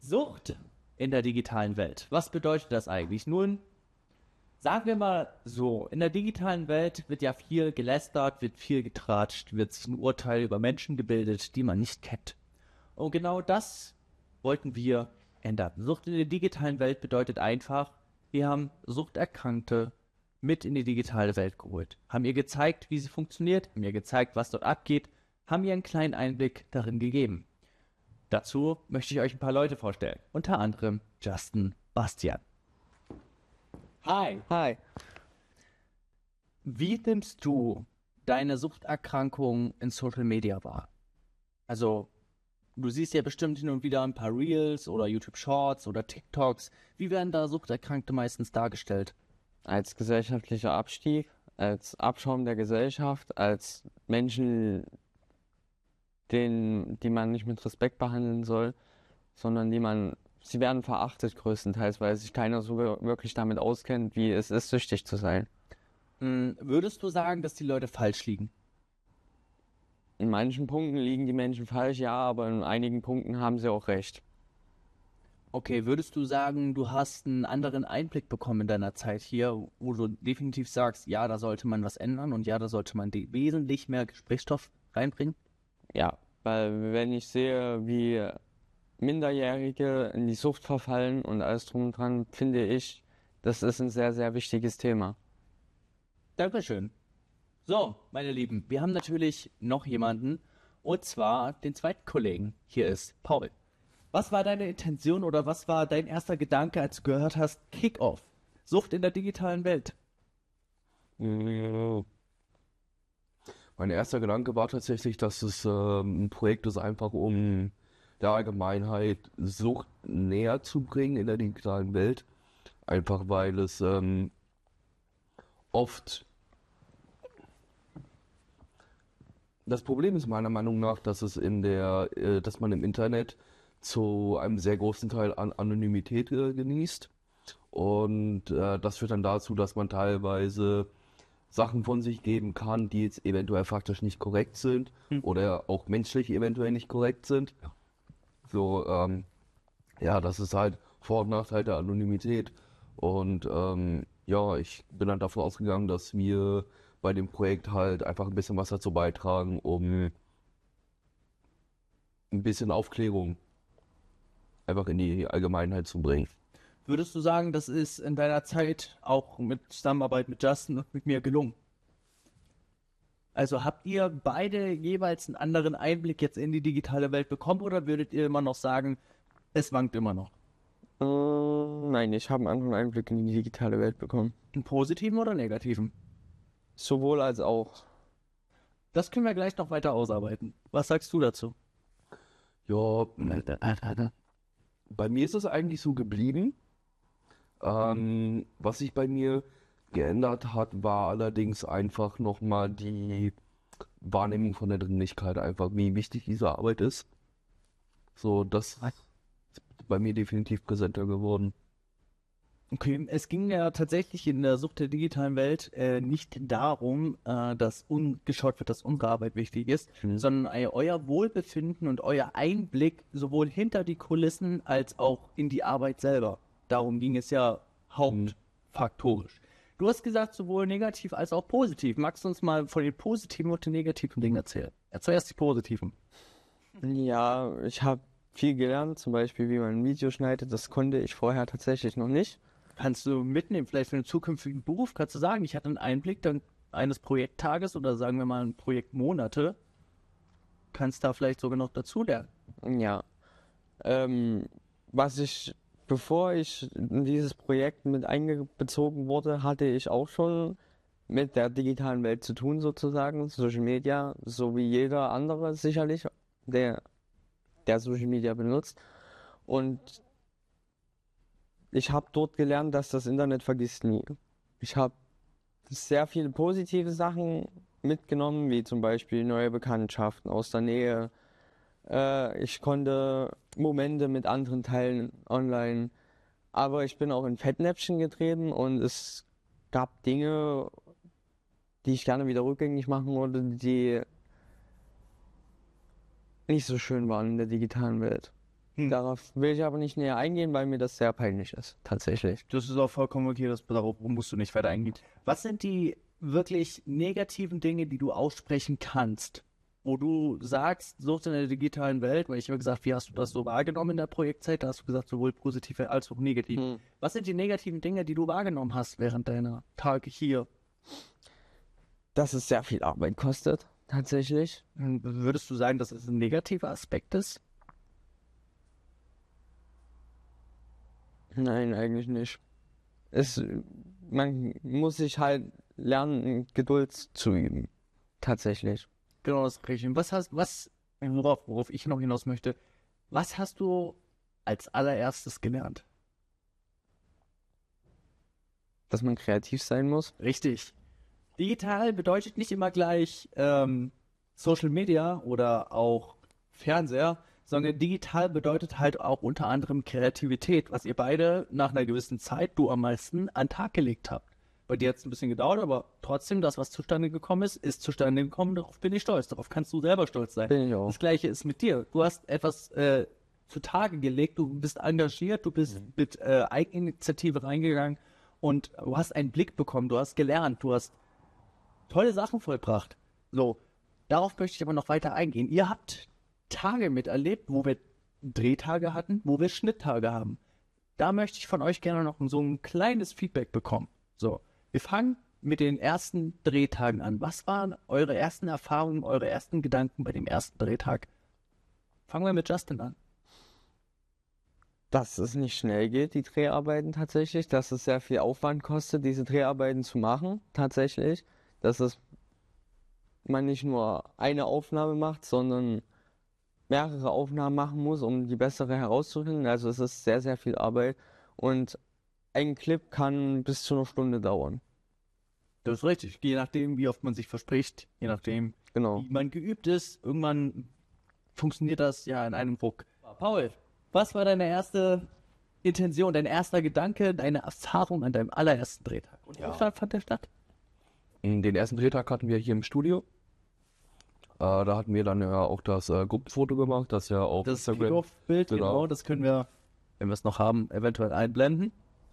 Sucht in der digitalen Welt. Was bedeutet das eigentlich? Nun, sagen wir mal so, in der digitalen Welt wird ja viel gelästert, wird viel getratscht, wird sich ein Urteil über Menschen gebildet, die man nicht kennt. Und genau das wollten wir ändern. Sucht in der digitalen Welt bedeutet einfach, wir haben Suchterkrankte mit in die digitale Welt geholt, haben ihr gezeigt, wie sie funktioniert, haben ihr gezeigt, was dort abgeht, haben ihr einen kleinen Einblick darin gegeben. Dazu möchte ich euch ein paar Leute vorstellen. Unter anderem Justin Bastian. Hi. Hi. Wie nimmst du deine Suchterkrankung in Social Media wahr? Also, du siehst ja bestimmt hin und wieder ein paar Reels oder YouTube Shorts oder TikToks. Wie werden da Suchterkrankte meistens dargestellt? Als gesellschaftlicher Abstieg, als Abschaum der Gesellschaft, als Menschen, die man nicht mit Respekt behandeln soll, sondern sie werden verachtet größtenteils, weil sich keiner so wirklich damit auskennt, wie es ist, süchtig zu sein. Würdest du sagen, dass die Leute falsch liegen? In manchen Punkten liegen die Menschen falsch, ja, aber in einigen Punkten haben sie auch recht. Okay, würdest du sagen, du hast einen anderen Einblick bekommen in deiner Zeit hier, wo du definitiv sagst, ja, da sollte man was ändern und ja, da sollte man wesentlich mehr Gesprächsstoff reinbringen? Ja, weil wenn ich sehe, wie Minderjährige in die Sucht verfallen und alles drum und dran, finde ich, das ist ein sehr, sehr wichtiges Thema. Dankeschön. So, meine Lieben, wir haben natürlich noch jemanden, und zwar den zweiten Kollegen. Hier ist Paul. Was war deine Intention oder was war dein erster Gedanke, als du gehört hast, Kick-Off, Sucht in der digitalen Welt? Ja. Mein erster Gedanke war tatsächlich, dass es ein Projekt ist, einfach um der Allgemeinheit Sucht näher zu bringen in der digitalen Welt. Einfach weil es oft das Problem ist meiner Meinung nach, dass dass man im Internet zu einem sehr großen Teil an Anonymität genießt. Und das führt dann dazu, dass man teilweise Sachen von sich geben kann, die jetzt eventuell faktisch nicht korrekt sind oder auch menschlich eventuell nicht korrekt sind. So, ja, das ist halt Vor- und Nachteil der Anonymität. Und ja, ich bin dann davon ausgegangen, dass wir bei dem Projekt halt einfach ein bisschen was dazu beitragen, um ein bisschen Aufklärung einfach in die Allgemeinheit zu bringen. Würdest du sagen, das ist in deiner Zeit auch mit Zusammenarbeit mit Justin und mit mir gelungen? Also habt ihr beide jeweils einen anderen Einblick jetzt in die digitale Welt bekommen oder würdet ihr immer noch sagen, es wankt immer noch? Nein, ich habe einen anderen Einblick in die digitale Welt bekommen. Einen positiven oder negativen? Sowohl als auch. Das können wir gleich noch weiter ausarbeiten. Was sagst du dazu? Ja, bei mir ist es eigentlich so geblieben. Was sich bei mir geändert hat, war allerdings einfach nochmal die Wahrnehmung von der Dringlichkeit, einfach wie wichtig diese Arbeit ist. So, das ist bei mir definitiv präsenter geworden. Okay, es ging ja tatsächlich in der Sucht der digitalen Welt nicht darum, dass geschaut wird, dass unsere Arbeit wichtig ist, sondern euer Wohlbefinden und euer Einblick sowohl hinter die Kulissen als auch in die Arbeit selber. Darum ging es ja hauptfaktorisch. Du hast gesagt, sowohl negativ als auch positiv. Magst du uns mal von den positiven und den negativen Dingen erzählen? Ja, zuerst die positiven. Ja, ich habe viel gelernt, zum Beispiel wie man ein Video schneidet. Das konnte ich vorher tatsächlich noch nicht. Kannst du mitnehmen, vielleicht für den zukünftigen Beruf, kannst du sagen, ich hatte einen Einblick dann eines Projekttages oder sagen wir mal Projektmonate, kannst da vielleicht sogar noch dazu lernen. Ja. Ähm, bevor ich in dieses Projekt mit einbezogen wurde, hatte ich auch schon mit der digitalen Welt zu tun, sozusagen, Social Media, so wie jeder andere sicherlich, der Social Media benutzt. Und ich habe dort gelernt, dass das Internet vergisst nie. Ich habe sehr viele positive Sachen mitgenommen, wie zum Beispiel neue Bekanntschaften aus der Nähe. Ich konnte Momente mit anderen teilen online. Aber ich bin auch in Fettnäpfchen getreten und es gab Dinge, die ich gerne wieder rückgängig machen wollte, die nicht so schön waren in der digitalen Welt. Darauf will ich aber nicht näher eingehen, weil mir das sehr peinlich ist, tatsächlich. Das ist auch vollkommen okay, darauf musst du nicht weiter eingehen. Was sind die wirklich negativen Dinge, die du aussprechen kannst, wo du sagst, suchst in der digitalen Welt, weil ich habe gesagt, wie hast du das so wahrgenommen in der Projektzeit? Da hast du gesagt, sowohl positiv als auch negativ. Was sind die negativen Dinge, die du wahrgenommen hast während deiner Tage hier? Dass es sehr viel Arbeit kostet, tatsächlich. Würdest du sagen, dass es ein negativer Aspekt ist? Nein, eigentlich nicht. Man muss sich halt lernen, Geduld zu üben. Tatsächlich. Genau das Gleiche. Worauf ich noch hinaus möchte, was hast du als allererstes gelernt? Dass man kreativ sein muss. Richtig. Digital bedeutet nicht immer gleich Social Media oder auch Fernseher, sondern digital bedeutet halt auch unter anderem Kreativität, was ihr beide nach einer gewissen Zeit, du am meisten, an den Tag gelegt habt. Bei dir hat es ein bisschen gedauert, aber trotzdem, das, was zustande gekommen ist zustande gekommen, darauf bin ich stolz, darauf kannst du selber stolz sein. Bin ich auch. Das Gleiche ist mit dir. Du hast etwas zutage gelegt, du bist engagiert, du bist mit Eigeninitiative reingegangen und du hast einen Blick bekommen, du hast gelernt, du hast tolle Sachen vollbracht. So, darauf möchte ich aber noch weiter eingehen. Ihr habt Tage miterlebt, wo wir Drehtage hatten, wo wir Schnitttage haben. Da möchte ich von euch gerne noch so ein kleines Feedback bekommen. So, wir fangen mit den ersten Drehtagen an. Was waren eure ersten Erfahrungen, eure ersten Gedanken bei dem ersten Drehtag? Fangen wir mit Justin an. Dass es nicht schnell geht, die Dreharbeiten tatsächlich. Dass es sehr viel Aufwand kostet, diese Dreharbeiten zu machen, tatsächlich. Dass man nicht nur eine Aufnahme macht, sondern mehrere Aufnahmen machen muss, um die bessere herauszufinden. Also es ist sehr, sehr viel Arbeit und ein Clip kann bis zu einer Stunde dauern. Das ist richtig. Je nachdem, wie oft man sich verspricht, je nachdem, Genau. wie man geübt ist, irgendwann funktioniert das ja in einem Ruck. Paul, was war deine erste Intention, dein erster Gedanke, deine Erfahrung an deinem allerersten Drehtag? Und wo fand der statt? Den ersten Drehtag hatten wir hier im Studio. Da hatten wir dann ja auch das Gruppenfoto gemacht, das ja auf Das Instagram. Kickoff-Bild, Genau. genau, das können wir, wenn wir es noch haben, eventuell einblenden.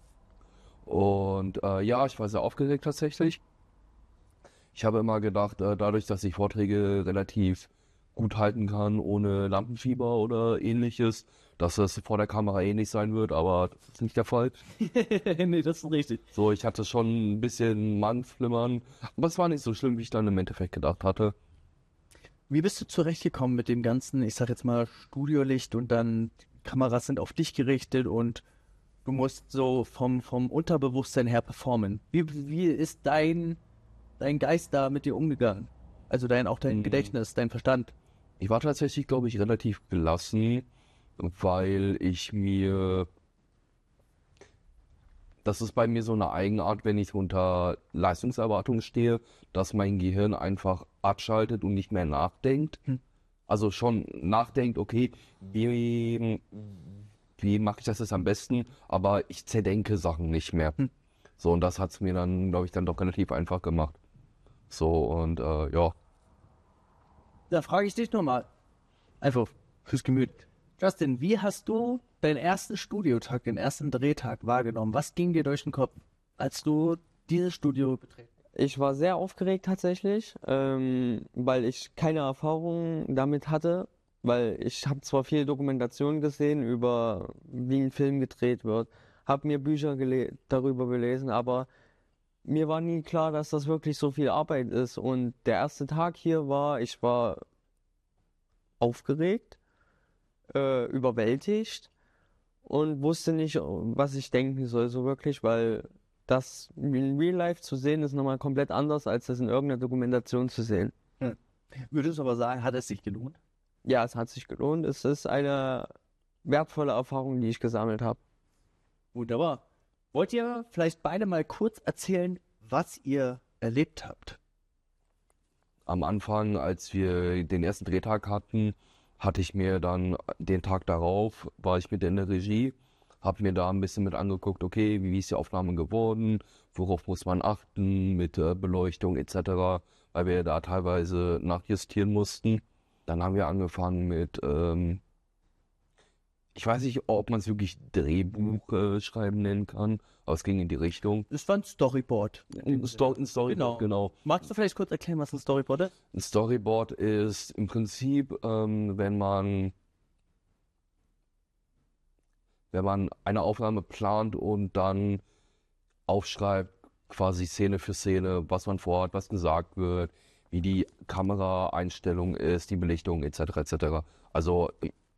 Und ja, ich war sehr aufgeregt tatsächlich. Ich habe immer gedacht, dadurch, dass ich Vorträge relativ gut halten kann, ohne Lampenfieber oder ähnliches, dass es vor der Kamera ähnlich sein wird, aber das ist nicht der Fall. Nee, das ist richtig. So, ich hatte schon ein bisschen Mannflimmern, aber es war nicht so schlimm, wie ich dann im Endeffekt gedacht hatte. Wie bist du zurechtgekommen mit dem ganzen, ich sag jetzt mal, Studiolicht und dann die Kameras sind auf dich gerichtet und du musst so vom Unterbewusstsein her performen. Wie ist dein Geist da mit dir umgegangen? Also dein Gedächtnis, dein Verstand. Ich war tatsächlich, glaube ich, relativ gelassen, weil das ist bei mir so eine Eigenart, wenn ich unter Leistungserwartung stehe, dass mein Gehirn einfach abschaltet und nicht mehr nachdenkt. Also schon nachdenkt, okay, wie mache ich das jetzt am besten, aber ich zerdenke Sachen nicht mehr. So, und das hat es mir dann, glaube ich, dann doch relativ einfach gemacht. So, und ja. Da frage ich dich nochmal. Einfach fürs Gemüt. Justin, wie hast du deinen ersten Studiotag, den ersten Drehtag wahrgenommen? Was ging dir durch den Kopf, als du dieses Studio betreten? Ich war sehr aufgeregt tatsächlich, weil ich keine Erfahrung damit hatte, weil ich habe zwar viel Dokumentation gesehen über wie ein Film gedreht wird, habe mir Bücher darüber gelesen, aber mir war nie klar, dass das wirklich so viel Arbeit ist. Und der erste Tag hier ich war aufgeregt, überwältigt und wusste nicht, was ich denken soll, so wirklich, weil das in Real Life zu sehen ist nochmal komplett anders, als das in irgendeiner Dokumentation zu sehen. Würdest du aber sagen, hat es sich gelohnt? Ja, es hat sich gelohnt. Es ist eine wertvolle Erfahrung, die ich gesammelt habe. Wunderbar. Wollt ihr vielleicht beide mal kurz erzählen, was ihr erlebt habt? Am Anfang, als wir den ersten Drehtag hatten, hatte ich mir dann den Tag darauf, war ich mit in der Regie, habe mir da ein bisschen mit angeguckt, okay, wie ist die Aufnahme geworden, worauf muss man achten mit Beleuchtung etc., weil wir da teilweise nachjustieren mussten. Dann haben wir angefangen mit, Ich weiß nicht, ob man es wirklich Drehbuch schreiben nennen kann, aber es ging in die Richtung. Es war ein Storyboard. Ein Storyboard, genau. Magst du vielleicht kurz erklären, was ein Storyboard ist? Ein Storyboard ist im Prinzip, wenn man eine Aufnahme plant und dann aufschreibt, quasi Szene für Szene, was man vorhat, was gesagt wird, wie die Kameraeinstellung ist, die Belichtung etc. etc. Also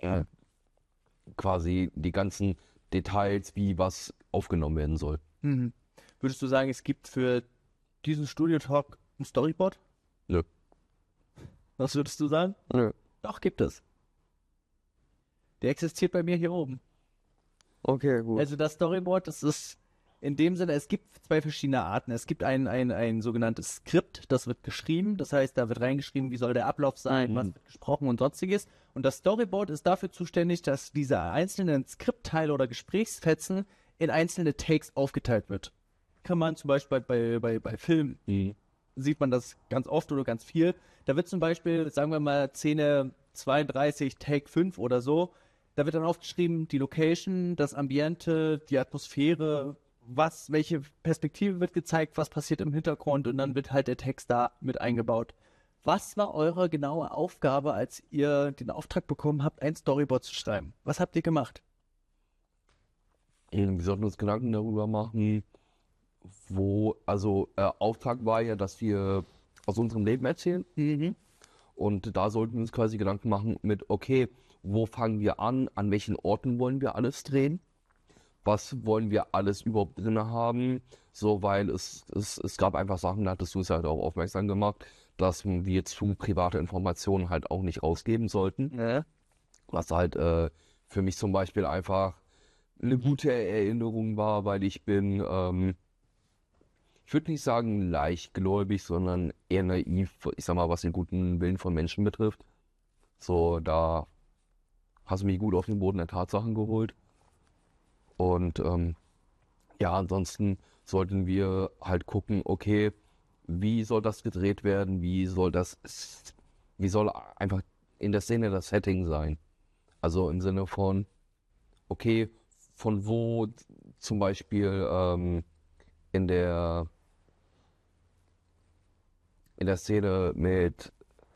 quasi die ganzen Details, wie was aufgenommen werden soll. Mhm. Würdest du sagen, es gibt für diesen Studio-Talk ein Storyboard? Nö. Was würdest du sagen? Nö. Doch, gibt es. Der existiert bei mir hier oben. Okay, gut. Also das Storyboard, das ist in dem Sinne, es gibt zwei verschiedene Arten. Es gibt ein sogenanntes Skript, das wird geschrieben. Das heißt, da wird reingeschrieben, wie soll der Ablauf sein, was wird gesprochen und sonstiges. Und das Storyboard ist dafür zuständig, dass diese einzelnen Skriptteile oder Gesprächsfetzen in einzelne Takes aufgeteilt wird. Kann man zum Beispiel bei Filmen, sieht man das ganz oft oder ganz viel. Da wird zum Beispiel, sagen wir mal, Szene 32, Take 5 oder so, da wird dann aufgeschrieben, die Location, das Ambiente, die Atmosphäre, welche Perspektive wird gezeigt, was passiert im Hintergrund und dann wird halt der Text da mit eingebaut. Was war eure genaue Aufgabe, als ihr den Auftrag bekommen habt, ein Storyboard zu schreiben? Was habt ihr gemacht? Wir sollten uns Gedanken darüber machen, Auftrag war ja, dass wir aus unserem Leben erzählen. Und da sollten wir uns quasi Gedanken machen mit, okay, wo fangen wir an welchen Orten wollen wir alles drehen? Was wollen wir alles überhaupt drin haben? So, weil es gab einfach Sachen, da hattest du es halt auch aufmerksam gemacht, dass wir zu private Informationen halt auch nicht rausgeben sollten. Ja. Was halt für mich zum Beispiel einfach eine gute Erinnerung war, weil ich bin, ich würde nicht sagen leichtgläubig, sondern eher naiv, ich sag mal, was den guten Willen von Menschen betrifft. So, da hast du mich gut auf den Boden der Tatsachen geholt. Und ja, ansonsten sollten wir halt gucken, okay, wie soll das gedreht werden, wie soll einfach in der Szene das Setting sein. Also im Sinne von, okay, von wo zum Beispiel in der Szene mit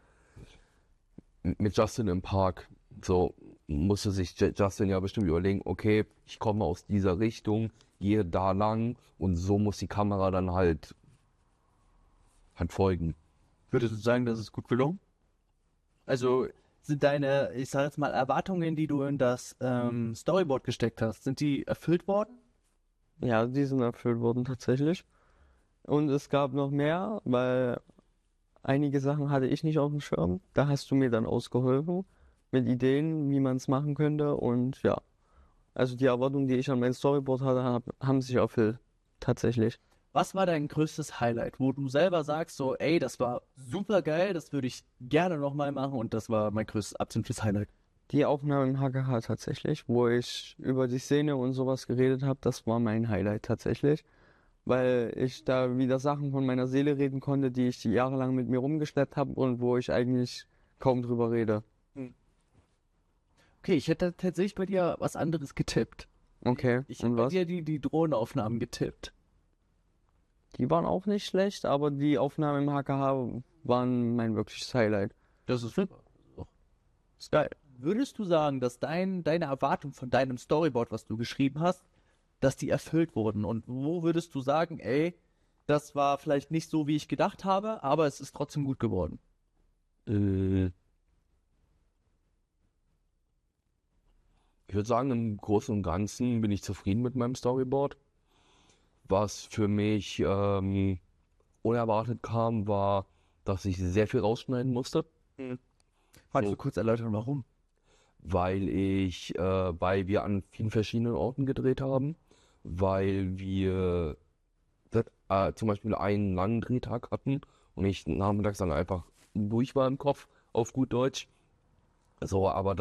Justin im Park, so musste sich Justin ja bestimmt überlegen, okay, ich komme aus dieser Richtung, gehe da lang und so muss die Kamera dann halt folgen. Würdest du sagen, das ist gut gelungen? Also sind deine, ich sag jetzt mal, Erwartungen, die du in das Storyboard gesteckt hast, sind die erfüllt worden? Ja, die sind erfüllt worden tatsächlich. Und es gab noch mehr, weil einige Sachen hatte ich nicht auf dem Schirm. Da hast du mir dann ausgeholfen mit Ideen, wie man es machen könnte. Und ja, also die Erwartungen, die ich an mein Storyboard hatte, haben sich erfüllt. Tatsächlich. Was war dein größtes Highlight, wo du selber sagst, so, ey, das war super geil, das würde ich gerne nochmal machen und das war mein größtes absolutes Highlight? Die Aufnahme im HKH tatsächlich, wo ich über die Szene und sowas geredet habe, das war mein Highlight tatsächlich. Weil ich da wieder Sachen von meiner Seele reden konnte, die ich jahrelang mit mir rumgeschleppt habe und wo ich eigentlich kaum drüber rede. Okay, ich hätte tatsächlich bei dir was anderes getippt. Okay, Ich hätte und bei was? dir die Drohnenaufnahmen getippt. Die waren auch nicht schlecht, aber die Aufnahmen im HKH waren mein wirkliches Highlight. Das ist super. Ist geil. Würdest du sagen, dass deine Erwartung von deinem Storyboard, was du geschrieben hast, dass die erfüllt wurden? Und wo würdest du sagen, ey, das war vielleicht nicht so, wie ich gedacht habe, aber es ist trotzdem gut geworden? Ich würde sagen, im Großen und Ganzen bin ich zufrieden mit meinem Storyboard. Was für mich unerwartet kam, war, dass ich sehr viel rausschneiden musste. Magst du kurz erläutern, warum? Weil wir an vielen verschiedenen Orten gedreht haben, weil wir zum Beispiel einen langen Drehtag hatten und ich nachmittags dann einfach durch war im Kopf, auf gut Deutsch. So, aber